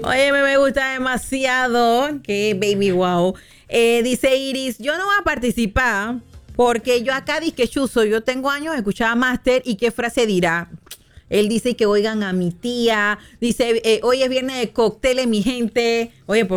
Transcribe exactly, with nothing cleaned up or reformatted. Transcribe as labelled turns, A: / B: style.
A: Oye, me, me gusta demasiado. Que baby wow. Eh, dice Iris, yo no voy a participar porque yo acá dije chuzo, yo tengo años de escuchar a Master y qué frase dirá. Él dice que oigan a mi tía. Dice, eh, hoy es viernes de cócteles, mi gente. Oye, por